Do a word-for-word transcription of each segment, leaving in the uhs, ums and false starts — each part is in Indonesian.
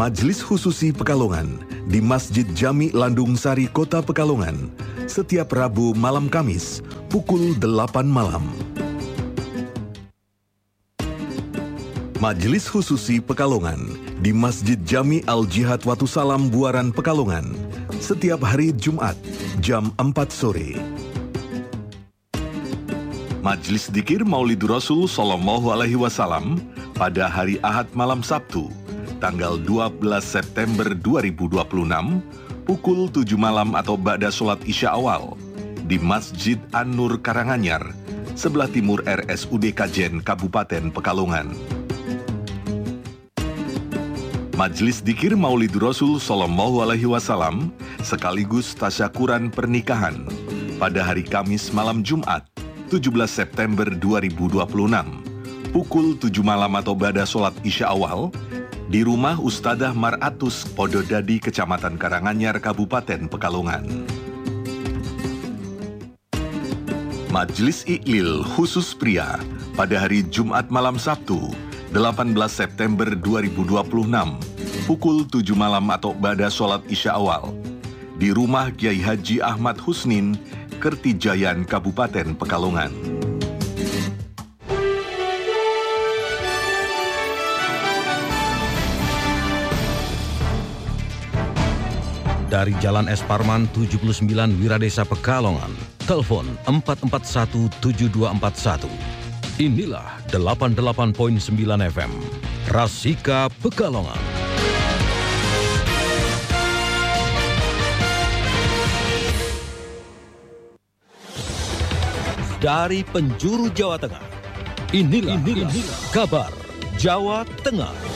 Majelis Khususi Pekalongan di Masjid Jami Landung Sari Kota Pekalongan setiap Rabu malam Kamis pukul delapan malam. Majelis Khususi Pekalongan di Masjid Jami Al-Jihad Watu Salam Buaran Pekalongan setiap hari Jumat jam empat sore. Majelis Dzikir Maulidur Rasul Sallallahu Alaihi Wasallam pada hari Ahad malam Sabtu tanggal dua belas September dua ribu dua puluh enam pukul tujuh malam atau ba'da sholat isya awal di Masjid An-Nur Karanganyar sebelah timur R S U D Kajen Kabupaten Pekalongan. Majelis Dzikir Maulidur Rasul Sallallahu Alaihi Wasallam sekaligus tasyakuran pernikahan pada hari Kamis malam Jumat tujuh belas September dua ribu dua puluh enam pukul tujuh malam atau ba'da sholat isya awal di rumah Ustadzah Maratus Pododadi Kecamatan Karanganyar Kabupaten Pekalongan. Majelis Iqlil khusus pria pada hari Jumat malam Sabtu delapan belas September dua ribu dua puluh enam pukul tujuh malam atau ba'da sholat isya awal di rumah Kiai Haji Ahmad Husnin Kertijayan Kabupaten Pekalongan. Dari Jalan Es Parman tujuh puluh sembilan Wiradesa Pekalongan, telepon empat empat satu tujuh dua empat satu. Inilah delapan puluh delapan koma sembilan F M, Rasika Pekalongan. Dari penjuru Jawa Tengah, inilah, inilah, inilah kabar Jawa Tengah.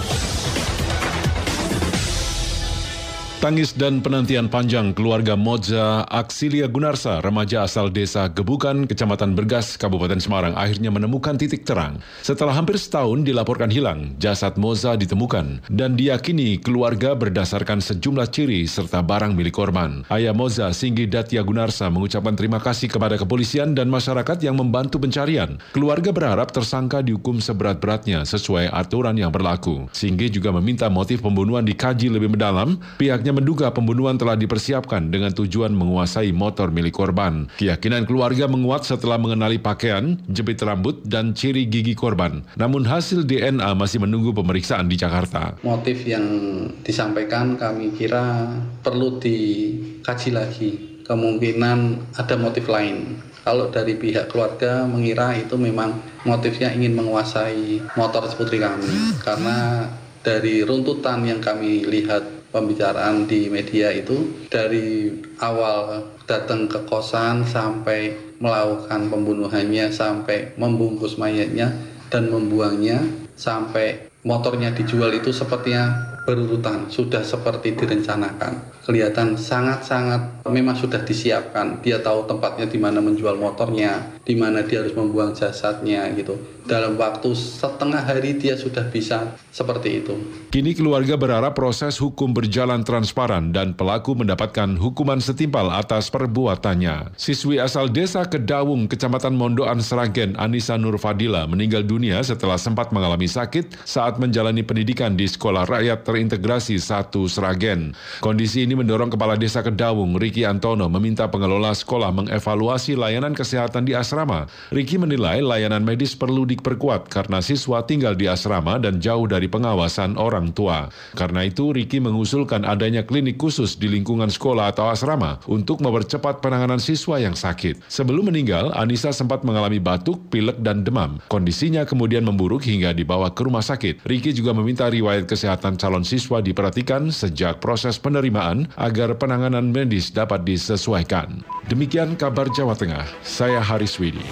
Tangis dan penantian panjang keluarga Moza Aksilia Gunarsa, remaja asal desa Gebukan, Kecamatan Bergas, Kabupaten Semarang, akhirnya menemukan titik terang. Setelah hampir setahun dilaporkan hilang, jasad Moza ditemukan dan diyakini keluarga berdasarkan sejumlah ciri serta barang milik korban. Ayah Moza, Singgi Datya Gunarsa, mengucapkan terima kasih kepada kepolisian dan masyarakat yang membantu pencarian. Keluarga berharap tersangka dihukum seberat-beratnya sesuai aturan yang berlaku. Singgi juga meminta motif pembunuhan dikaji lebih mendalam. Pihaknya menduga pembunuhan telah dipersiapkan dengan tujuan menguasai motor milik korban. Keyakinan keluarga menguat setelah mengenali pakaian, jepit rambut, dan ciri gigi korban. Namun hasil D N A masih menunggu pemeriksaan di Jakarta. Motif yang disampaikan kami kira perlu dikaji lagi. Kemungkinan ada motif lain. Kalau dari pihak keluarga mengira itu memang motifnya ingin menguasai motor putri kami. Karena dari runtutan yang kami lihat pembicaraan di media itu, dari awal datang ke kosan sampai melakukan pembunuhannya, sampai membungkus mayatnya dan membuangnya, sampai motornya dijual itu sepertinya berurutan, sudah seperti direncanakan. Kelihatan sangat-sangat memang sudah disiapkan. Dia tahu tempatnya di mana menjual motornya, di mana dia harus membuang jasadnya gitu. Dalam waktu setengah hari dia sudah bisa seperti itu. Kini keluarga berharap proses hukum berjalan transparan dan pelaku mendapatkan hukuman setimpal atas perbuatannya. Siswi asal desa Kedawung, Kecamatan Mondoan Sragen, Anissa Nur Fadila, meninggal dunia setelah sempat mengalami sakit saat menjalani pendidikan di Sekolah Rakyat Terintegrasi satu Sragen. Kondisi ini mendorong Kepala Desa Kedawung, Riki Antono, meminta pengelola sekolah mengevaluasi layanan kesehatan di asrama. Riki menilai layanan medis perlu diperkuat karena siswa tinggal di asrama dan jauh dari pengawasan orang tua. Karena itu, Riki mengusulkan adanya klinik khusus di lingkungan sekolah atau asrama untuk mempercepat penanganan siswa yang sakit. Sebelum meninggal, Anissa sempat mengalami batuk, pilek, dan demam. Kondisinya kemudian memburuk hingga dibawa ke rumah sakit. Riki juga meminta riwayat kesehatan calon siswa diperhatikan sejak proses penerimaan agar penanganan medis dapat disesuaikan. Demikian kabar Jawa Tengah, saya Haris Widi.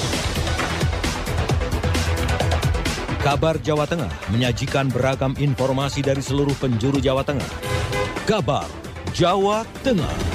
Kabar Jawa Tengah menyajikan beragam informasi dari seluruh penjuru Jawa Tengah. Kabar Jawa Tengah.